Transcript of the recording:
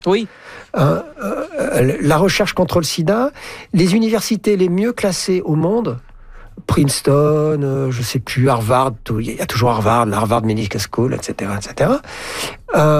Oui. La recherche contre le sida, les universités les mieux classées au monde, Princeton, je sais plus, Harvard, il y a toujours Harvard, la Harvard Medical School, etc., etc.